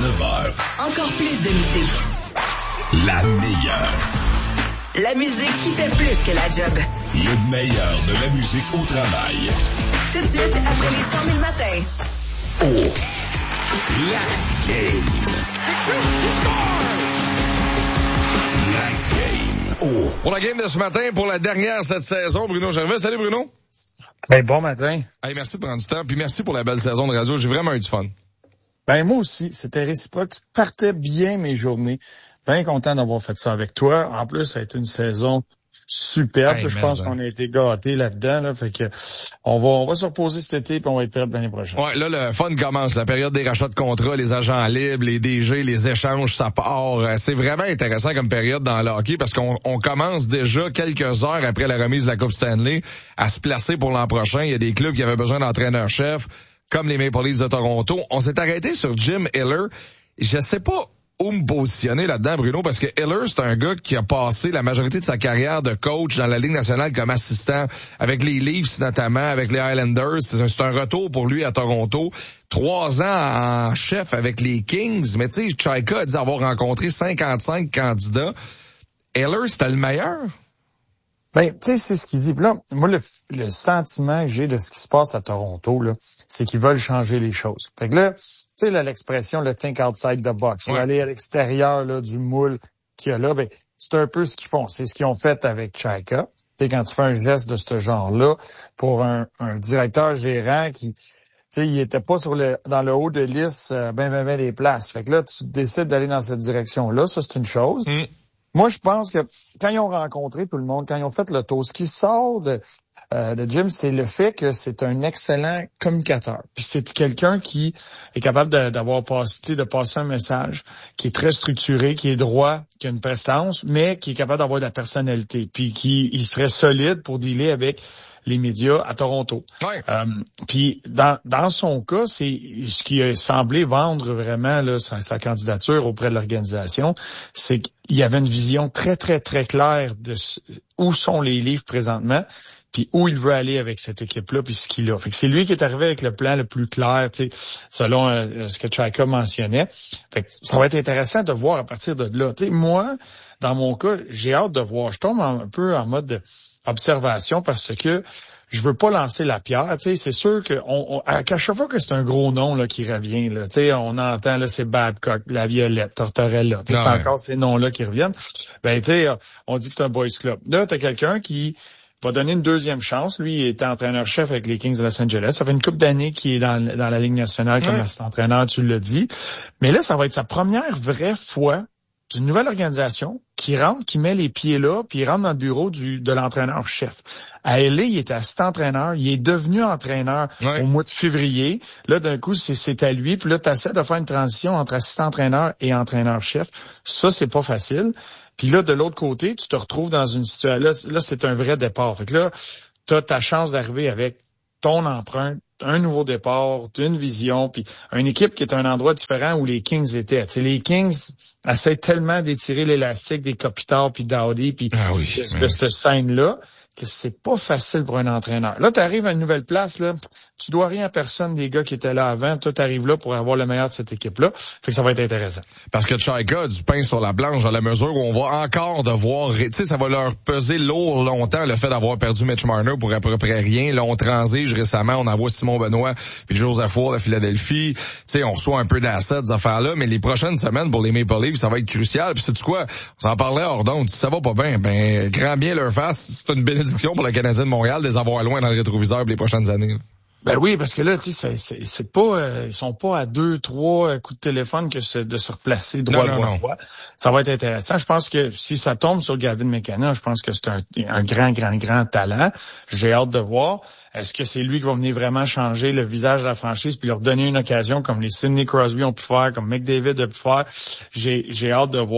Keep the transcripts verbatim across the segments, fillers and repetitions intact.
neuf heures. Encore plus de musique. La meilleure. La musique qui fait plus que la job. Le meilleur de la musique au travail. Tout de suite, après les cent mille matins. Oh! La game. La game. Oh! Pour la game de ce matin, pour la dernière cette saison, Bruno Gervais. Salut Bruno. Ben, bon matin. Hey, merci de prendre du temps, puis merci pour la belle saison de radio. J'ai vraiment eu du fun. Ben, moi aussi, c'était réciproque. Tu partais bien mes journées. Bien content d'avoir fait ça avec toi. En plus, ça a été une saison superbe. Hey, je pense hein. qu'on a été gâtés là-dedans. Là, fait que on va on va se reposer cet été puis on va être prêts l'année prochaine. Ouais, là, le fun commence. La période des rachats de contrats, les agents libres, les D G, les échanges, ça part. C'est vraiment intéressant comme période dans le hockey parce qu'on on commence déjà quelques heures après la remise de la Coupe Stanley à se placer pour l'an prochain. Il y a des clubs qui avaient besoin d'entraîneurs-chefs, comme les Maple Leafs de Toronto. On s'est arrêté sur Jim Hiller. Je sais pas où me positionner là-dedans, Bruno, parce que Hiller, c'est un gars qui a passé la majorité de sa carrière de coach dans la Ligue nationale comme assistant avec les Leafs notamment, avec les Islanders. C'est un, c'est un retour pour lui à Toronto. Trois ans en chef avec les Kings. Mais tu sais, Chaika a dit avoir rencontré cinquante-cinq candidats. Hiller, c'était le meilleur? Ben, tu sais, c'est ce qu'il dit. Puis là, moi, le, le sentiment que j'ai de ce qui se passe à Toronto, là, c'est qu'ils veulent changer les choses. Fait que là, tu sais, là, l'expression, le think outside the box, ouais. Aller à l'extérieur là, du moule qu'il y a là, ben, c'est un peu ce qu'ils font. C'est ce qu'ils ont fait avec Chaika. Tu sais, quand tu fais un geste de ce genre-là pour un, un directeur gérant qui, tu sais, il était pas sur le dans le haut de liste euh, ben, ben, ben des places. Fait que là, tu décides d'aller dans cette direction-là, ça, c'est une chose. Mm. Moi, je pense que quand ils ont rencontré tout le monde, quand ils ont fait le tour, ce qui sort de, euh, de Jim, c'est le fait que c'est un excellent communicateur. Puis c'est quelqu'un qui est capable de, d'avoir passé, de passer un message, qui est très structuré, qui est droit, qui a une prestance, mais qui est capable d'avoir de la personnalité. Puis qui il serait solide pour dealer avec les médias à Toronto. Ouais. Euh, puis dans dans son cas, c'est ce qui a semblé vendre vraiment là sa, sa candidature auprès de l'organisation, c'est qu'il y avait une vision très très très claire de où sont les Leafs présentement, puis où il veut aller avec cette équipe-là, puis ce qu'il a. Fait que c'est lui qui est arrivé avec le plan le plus clair, tu sais, selon euh, ce que Chaika mentionnait. Fait que ça va être intéressant de voir à partir de là. Tu sais, moi, dans mon cas, j'ai hâte de voir. Je tombe un peu en mode de observation parce que je veux pas lancer la pierre, tu sais, c'est sûr que on, on à chaque fois que c'est un gros nom là qui revient là, tu sais, on entend là c'est Babcock, La Violette, Tortorella, c'est ouais. Encore ces noms-là qui reviennent. Ben tu sais, on dit que c'est un boys club. Là, t'as quelqu'un qui va donner une deuxième chance. Lui, il était entraîneur-chef avec les Kings de Los Angeles. Ça fait une couple d'années qu'il est dans, dans la Ligue nationale comme ouais. assistant-entraîneur, tu l'as dit. Mais là, ça va être sa première vraie fois d'une nouvelle organisation qui rentre, qui met les pieds là, puis il rentre dans le bureau du de l'entraîneur-chef. À L A, il était assistant-entraîneur, il est devenu entraîneur ouais. au mois de février. Là, d'un coup, c'est, c'est à lui. Puis là, tu essaies de faire une transition entre assistant-entraîneur et entraîneur-chef. Ça, c'est pas facile. Puis là, de l'autre côté, tu te retrouves dans une situation... Là, là c'est un vrai départ. Fait que là, tu as ta chance d'arriver avec ton empreinte, un nouveau départ, une vision, puis une équipe qui est un endroit différent où les Kings étaient. Tu sais, les Kings essaient tellement d'étirer l'élastique des Kopitar puis Dowdy puis ah oui, de, oui. de cette scène-là que c'est pas facile pour un entraîneur. Là, tu arrives à une nouvelle place, là, tu dois rien à personne des gars qui étaient là avant. Toi, tu arrives là pour avoir le meilleur de cette équipe-là. Fait que ça va être intéressant. Parce que Chaika a du pain sur la planche dans la mesure où on va encore devoir... Tu sais, ça va leur peser lourd longtemps le fait d'avoir perdu Mitch Marner pour à peu près rien. Là, on transige récemment, on envoie Simon Benoît puis Joseph Ward à Philadelphie. Tu sais, on reçoit un peu d'assets, des affaires-là, mais les prochaines semaines pour les Maple Leafs, ça va être crucial. Puis sais-tu quoi? On s'en parlait hors d'onde. Si ça va pas bien, ben, grand bien leur face. C'est une bénédiction pour le Canadien de Montréal de les avoir loin dans le rétroviseur pour les prochaines années. Ben oui, parce que là, tu sais, c'est, c'est pas, euh, ils sont pas à deux, trois coups de téléphone que c'est de se replacer droit, non, droit, non, droit. Non. Ça va être intéressant. Je pense que si ça tombe sur Gavin McKenna, je pense que c'est un, un grand, grand, grand talent. J'ai hâte de voir. Est-ce que c'est lui qui va venir vraiment changer le visage de la franchise puis leur donner une occasion comme les Sidney Crosby ont pu faire, comme McDavid a pu faire? J'ai, j'ai hâte de voir.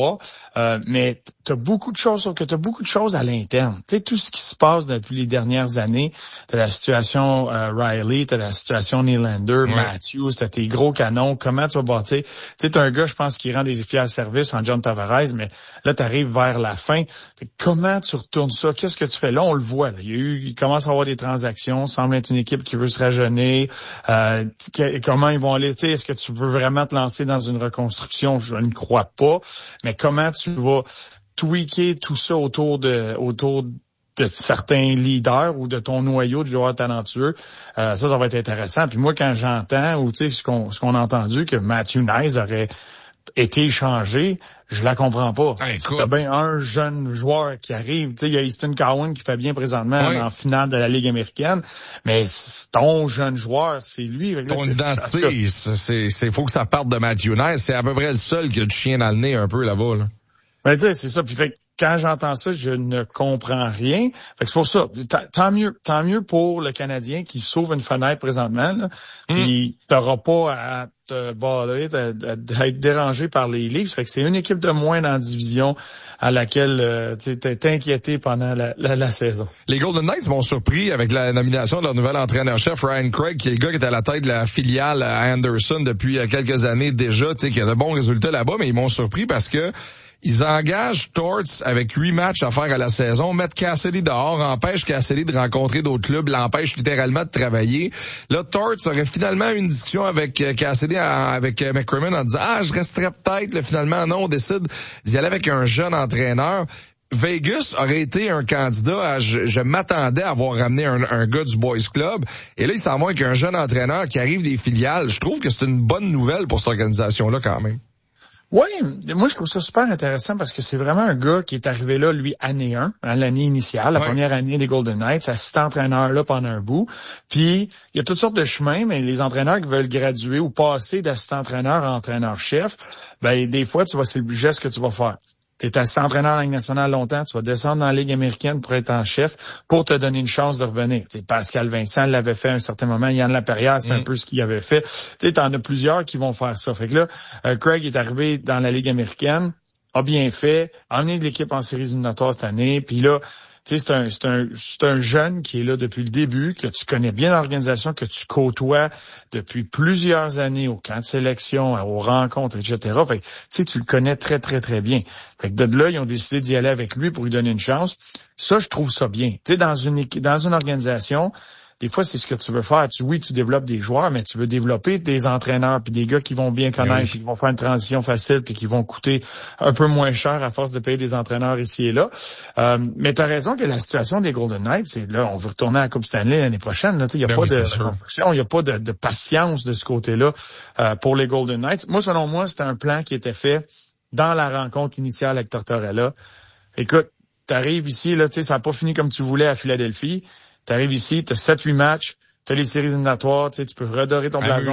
Euh, mais t'as beaucoup de choses, sauf que t'as beaucoup de choses à l'interne. Tu sais, tout ce qui se passe depuis les dernières années, t'as la situation euh, Riley, t'as la situation Nylander, ouais. Matthews, t'as tes gros canons, comment tu vas bâtir? Tu sais, t'as un gars, je pense, qui rend des efficaces services en John Tavares, mais là, t'arrives vers la fin. Fait que comment tu retournes ça? Qu'est-ce que tu fais? Là, on le voit. Là. Il y a eu, il commence à avoir des transactions, semble être une équipe qui veut se rajeunir. Euh, que, comment ils vont aller? Tu sais, est-ce que tu veux vraiment te lancer dans une reconstruction? Je ne crois pas. Mais comment tu vas tweaker tout ça autour de autour de certains leaders ou de ton noyau de joueurs talentueux? Euh, ça, ça va être intéressant. Puis moi, quand j'entends, ou tu sais, ce qu'on ce qu'on a entendu, que Matthew Knies aurait été échangé, je la comprends pas. Hey, c'est bien un jeune joueur qui arrive. Tu sais, il y a Easton Cowan qui fait bien présentement oui. en finale de la Ligue américaine, mais ton jeune joueur, c'est lui. Ton là, identité, c'est, c'est, faut que ça parte de Matthew Knies. C'est à peu près le seul qui a du chien dans le nez un peu là-bas, là. Ben, tu sais, c'est ça. Puis fait quand j'entends ça, je ne comprends rien. Fait que c'est pour ça. Tant mieux, tant mieux pour le Canadien qui sauve une fenêtre présentement, là. Mm. Puis t'auras pas à te baller, à être dérangé par les Leafs. Fait que c'est une équipe de moins dans la division à laquelle euh, tu t'es inquiété pendant la, la, la saison. Les Golden Knights m'ont surpris avec la nomination de leur nouvel entraîneur-chef, Ryan Craig, qui est le gars qui est à la tête de la filiale à Anderson depuis quelques années déjà, tu sais, qui a de bons résultats là-bas, mais ils m'ont surpris parce que ils engagent Torts avec huit matchs à faire à la saison, mettent Cassidy dehors, empêchent Cassidy de rencontrer d'autres clubs, l'empêchent littéralement de travailler. Là, Torts aurait finalement eu une discussion avec Cassidy, avec McCrimmon en disant « Ah, je resterais peut-être. » Là, finalement, non, on décide d'y aller avec un jeune entraîneur. Vegas aurait été un candidat à, je, je m'attendais à avoir ramené un, un gars du Boys Club. Et là, il s'en va avec un jeune entraîneur qui arrive des filiales. Je trouve que c'est une bonne nouvelle pour cette organisation-là quand même. Oui, moi je trouve ça super intéressant parce que c'est vraiment un gars qui est arrivé là, lui, année un, hein, l'année initiale, la ouais. première année des Golden Knights, assistant entraîneur là pendant un bout. Puis, il y a toutes sortes de chemins, mais les entraîneurs qui veulent graduer ou passer d'assistant entraîneur à entraîneur-chef, ben des fois, tu vois, c'est le geste que tu vas faire. Tu es assistant entraîneur en Ligue nationale longtemps, tu vas descendre dans la Ligue américaine pour être en chef, pour te donner une chance de revenir. T'sais, Pascal Vincent l'avait fait à un certain moment, Yann Laperrière, c'est mmh. un peu ce qu'il avait fait. Tu en as plusieurs qui vont faire ça. Fait que là, euh, Craig est arrivé dans la Ligue américaine, a bien fait, a amené de l'équipe en séries éliminatoires cette année, puis là, tu sais, c'est un, c'est un, c'est un jeune qui est là depuis le début, que tu connais bien l'organisation, que tu côtoies depuis plusieurs années au camp de sélection, aux rencontres, et cetera. Fait que, tu sais, tu le connais très, très, très bien. Fait que de là, ils ont décidé d'y aller avec lui pour lui donner une chance. Ça, je trouve ça bien. Tu sais, dans une dans une organisation, des fois, c'est ce que tu veux faire. Tu, oui, tu développes des joueurs, mais tu veux développer des entraîneurs puis des gars qui vont bien connaître, oui. puis qui vont faire une transition facile puis qui vont coûter un peu moins cher à force de payer des entraîneurs ici et là. Euh, mais tu as raison que la situation des Golden Knights, c'est là, on veut retourner à la Coupe Stanley l'année prochaine. Il n'y a, ben oui, de construction, il n'y a pas de, de patience de ce côté-là euh, pour les Golden Knights. Moi, selon moi, c'était un plan qui était fait dans la rencontre initiale avec Tortorella. Écoute, tu arrives ici, là, ça n'a pas fini comme tu voulais à Philadelphie. T'arrives ici, t'as sept huit matchs, t'as les séries éliminatoires, tu peux redorer ton blason.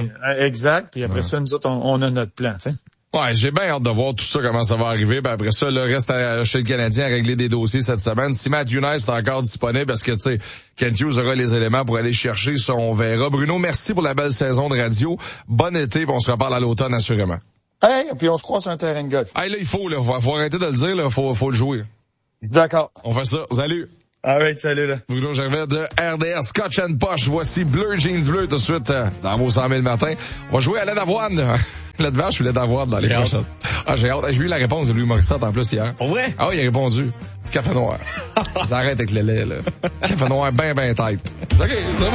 Exact. Puis après ouais. ça, nous autres, on, on a notre plan, tu sais. Ouais, j'ai bien hâte de voir tout ça, comment ça va arriver. Ben après ça, le reste à, chez le Canadien à régler des dossiers cette semaine. Si Matthew Knies est encore disponible, parce que, tu sais, Kent Hughes aura les éléments pour aller chercher, ça, on verra. Bruno, merci pour la belle saison de radio. Bon été, puis on se reparle à l'automne, assurément. Hey, puis on se croise sur un terrain de golf. Hey, là, il faut, là, faut, faut arrêter de le dire, là, faut, faut le jouer. D'accord. On fait ça. Salut. Ah oui, salut là. Bruno Gervais de R D S Scotch and Posh. Voici Bleu Jeans Bleu tout de suite euh, dans vos cent mille matins. On va jouer à lait d'avoine. Lait de vache ou lait d'avoine dans les prochaines. Ah, j'ai hâte. J'ai eu la réponse de Louis Morissette en plus hier. Pour vrai? Ah oui, il a répondu. Du café noir. Ils arrêtent avec le lait, là. Café noir ben ben tête. OK, c'est bon.